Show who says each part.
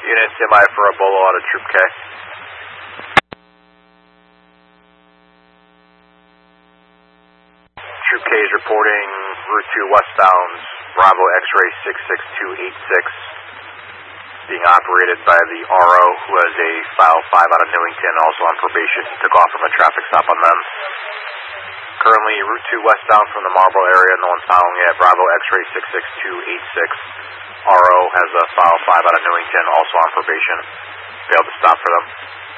Speaker 1: Unit, stand by for a bolo out of Troop K. Troop K is reporting Route 2 westbound, Bravo X-ray 66286, being operated by the RO, who has a file 5 out of Newington, also on probation. He took off from a traffic stop on them. Currently, Route 2 westbound from the Marlboro area, no one's following yet. Bravo X-ray 66286. RO has a file 5 out of Newington, also on probation. Failed to stop for them.